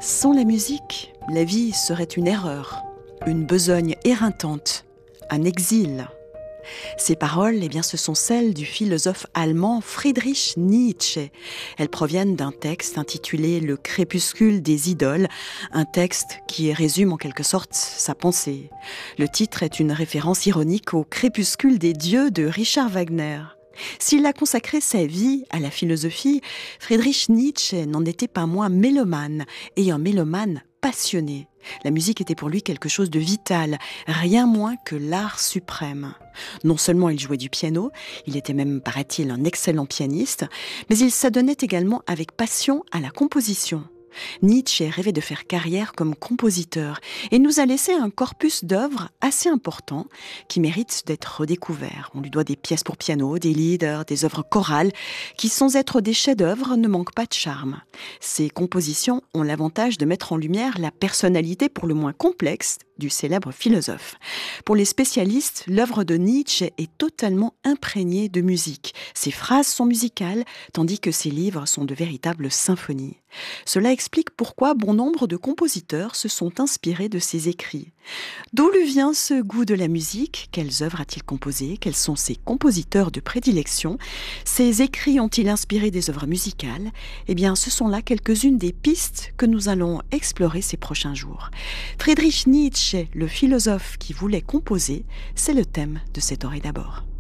Sans la musique, la vie serait une erreur, une besogne éreintante, un exil. Ces paroles, ce sont celles du philosophe allemand Friedrich Nietzsche. Elles proviennent d'un texte intitulé « Le crépuscule des idoles », un texte qui résume en quelque sorte sa pensée. Le titre est une référence ironique au crépuscule des dieux de Richard Wagner. S'il a consacré sa vie à la philosophie, Friedrich Nietzsche n'en était pas moins mélomane, et un mélomane passionné. La musique était pour lui quelque chose de vital, rien moins que l'art suprême. Non seulement il jouait du piano, il était même, paraît-il, un excellent pianiste, mais il s'adonnait également avec passion à la composition. Nietzsche rêvait de faire carrière comme compositeur et nous a laissé un corpus d'œuvres assez important qui mérite d'être redécouvert. On lui doit des pièces pour piano, des lieder, des œuvres chorales qui, sans être des chefs-d'œuvre, ne manquent pas de charme. Ces compositions ont l'avantage de mettre en lumière la personnalité pour le moins complexe du célèbre philosophe. Pour les spécialistes, l'œuvre de Nietzsche est totalement imprégnée de musique. Ses phrases sont musicales, tandis que ses livres sont de véritables symphonies. Cela explique pourquoi bon nombre de compositeurs se sont inspirés de ses écrits. D'où lui vient ce goût de la musique ? Quelles œuvres a-t-il composées ? Quels sont ses compositeurs de prédilection ? Ses écrits ont-ils inspiré des œuvres musicales ? Ce sont là quelques-unes des pistes que nous allons explorer ces prochains jours. Friedrich Nietzsche, le philosophe qui voulait composer, c'est le thème de cette oreille d'abord.